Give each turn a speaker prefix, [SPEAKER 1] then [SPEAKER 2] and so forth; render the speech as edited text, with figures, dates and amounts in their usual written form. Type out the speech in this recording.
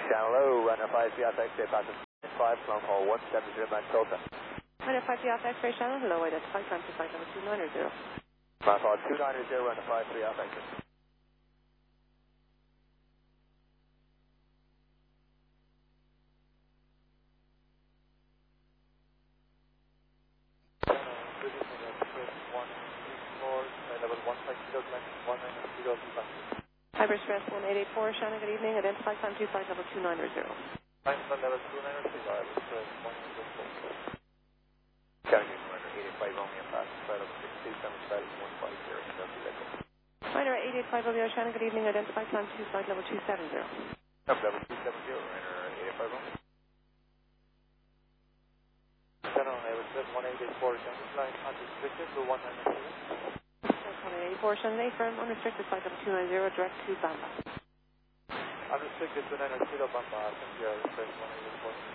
[SPEAKER 1] Hello, runner 5 VFX, departure 5, long haul 170 Delta.
[SPEAKER 2] Runner 5 VFX, Ray Shannon, hello, identify, time to flight number 290.
[SPEAKER 1] Ground fall 290, runner 5 VFX. Level 150,
[SPEAKER 2] Hyper Express 1884, Shannon, good evening, identify, time to flight number 290.
[SPEAKER 1] Time to level 290, Hyper Express 184. Shannon, runner 885, Romeo, fast, flight level 627, 150,
[SPEAKER 2] Runner 885 Romeo, Shannon, good evening, identify, time to flight level 270.
[SPEAKER 1] Level 270, runner 885, Romeo. Shannon, Hyper Express 1884, Shannon, flying unrestricted to 190.
[SPEAKER 2] 184, Shannon, firm, unrestricted, flight level 290, direct to Bamba.
[SPEAKER 1] Unrestricted to 990, Bamba, Hyper Express 184.